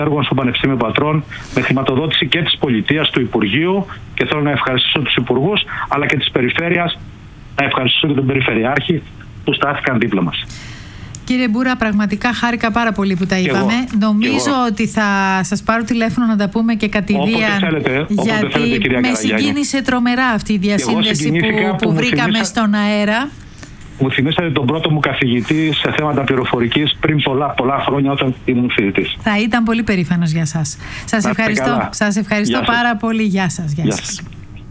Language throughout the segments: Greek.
έργων στο Πανεπιστήμιο Πατρών με χρηματοδότηση και της Πολιτείας, του Υπουργείου, και θέλω να ευχαριστήσω τους υπουργούς αλλά και της Περιφέρειας, να ευχαριστήσω και τον Περιφερειάρχη που στάθηκαν δίπλα μας. Κύριε Μπούρα, πραγματικά χάρηκα πάρα πολύ που τα είπαμε. Νομίζω ότι θα σας πάρω τηλέφωνο να τα πούμε και κατηδίαν, γιατί με συγκίνησε τρομερά αυτή η διασύνδεση που βρήκαμε στον αέρα. Μου θυμίσατε τον πρώτο μου καθηγητή σε θέματα πληροφορικής πριν πολλά χρόνια όταν ήμουν φοιτητής. Θα ήταν πολύ περήφανος για σας. Σας ευχαριστώ πάρα πολύ. Γεια σας. Γεια σας.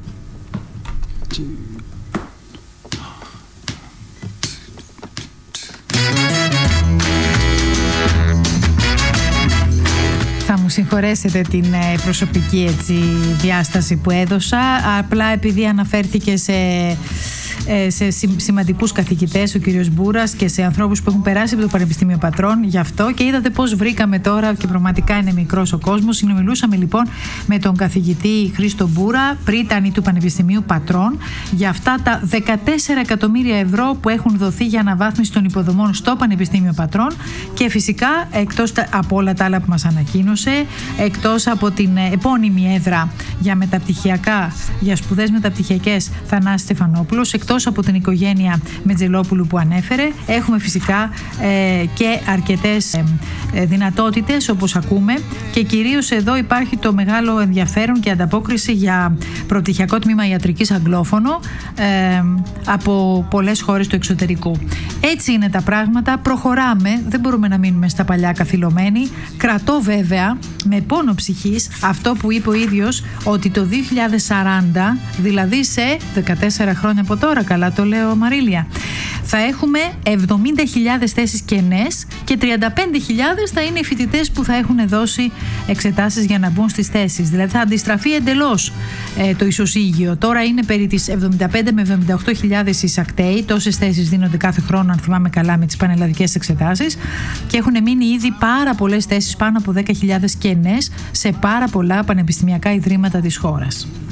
Θα μου συγχωρέσετε την προσωπική διάσταση που έδωσα, απλά επειδή αναφέρθηκε σε σημαντικούς καθηγητές ο κύριος Μπούρας και σε ανθρώπους που έχουν περάσει από το Πανεπιστήμιο Πατρών, γι' αυτό, και είδατε πώς βρήκαμε τώρα και πραγματικά είναι μικρός ο κόσμος. Συνομιλούσαμε λοιπόν με τον καθηγητή Χρήστο Μπούρα, πρίτανη του Πανεπιστημίου Πατρών, για αυτά τα 14 εκατομμύρια ευρώ που έχουν δοθεί για αναβάθμιση των υποδομών στο Πανεπιστήμιο Πατρών, και φυσικά εκτός από όλα τα άλλα που μας ανακοίνωσε, εκτός από την επώνυμη έδρα για σπουδές μεταπτυχιακές Θανάση Στεφανόπουλος, εκτός από την οικογένεια Μετζελόπουλου που ανέφερε, έχουμε φυσικά και αρκετές δυνατότητες όπως ακούμε, και κυρίως εδώ υπάρχει το μεγάλο ενδιαφέρον και ανταπόκριση για προπτυχιακό τμήμα ιατρικής αγγλόφωνο από πολλές χώρες του εξωτερικού. Έτσι είναι τα πράγματα, προχωράμε, δεν μπορούμε να μείνουμε στα παλιά καθυλωμένοι. Κρατώ βέβαια με πόνο ψυχής αυτό που είπε ο ίδιος, ότι το 2040, δηλαδή σε 14 χρόνια από τώρα, καλά το λέω Μαρίλια, θα έχουμε 70.000 θέσεις κενές και 35.000 θα είναι οι φοιτητές που θα έχουν δώσει εξετάσεις για να μπουν στις θέσεις. Δηλαδή θα αντιστραφεί εντελώς το ισοσύγιο. Τώρα είναι περί τις 75 με 78.000 εισακτέοι, τόσες θέσεις δίνονται κάθε χρόνο αν θυμάμαι καλά με τις πανελλαδικές εξετάσεις, και έχουν μείνει ήδη πάρα πολλές θέσεις, πάνω από 10.000 κενές σε πάρα πολλά πανεπιστημιακά ιδρύματα της χώρας.